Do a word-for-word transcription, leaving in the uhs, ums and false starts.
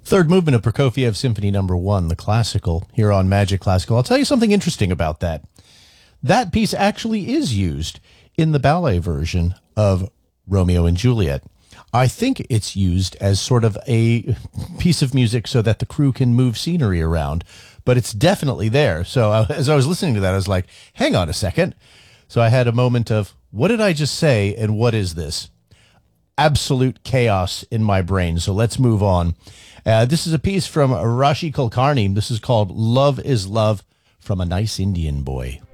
Third movement of Prokofiev Symphony Number One, the classical, here on Magic Classical. I'll tell you something interesting about that. That piece actually is used in the ballet version of Romeo and Juliet. I think it's used as sort of a piece of music so that the crew can move scenery around, but it's definitely there. So uh, as I was listening to that, I was like, hang on a second. So I had a moment of, what did I just say, and what is this? Absolute chaos in my brain. So let's move on. Uh, this is a piece from Rashi Kulkarni. This is called Love is Love from a Nice Indian Boy.